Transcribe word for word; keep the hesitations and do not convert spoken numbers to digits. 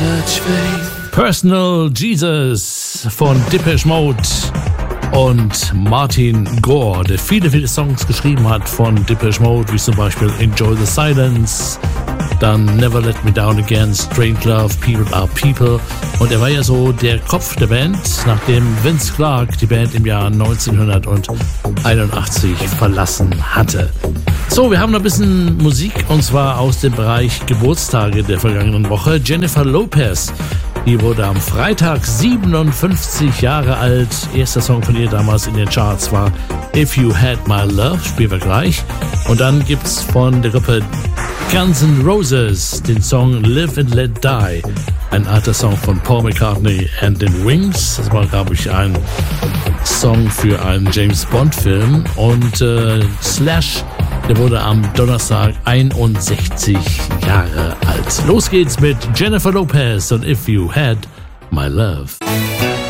Personal Jesus von Depeche Mode und Martin Gore, der viele, viele Songs geschrieben hat von Depeche Mode, wie zum Beispiel Enjoy the Silence, dann Never Let Me Down Again, Strange Love, People Are People. Und er war ja so der Kopf der Band, nachdem Vince Clarke die Band im Jahr neunzehnhunderteinundachtzig verlassen hatte. So, wir haben noch ein bisschen Musik, und zwar aus dem Bereich Geburtstage der vergangenen Woche. Jennifer Lopez, die wurde am Freitag siebenundfünfzig Jahre alt. Erster Song von ihr damals in den Charts war If You Had My Love, spielen wir gleich. Und dann gibt's von der Gruppe Guns N' Roses den Song Live and Let Die, ein alter Song von Paul McCartney and the Wings. Das war, glaube ich, ein Song für einen James Bond Film. Und äh, Slash, der wurde am Donnerstag einundsechzig Jahre alt. Los geht's mit Jennifer Lopez und If You Had My Love.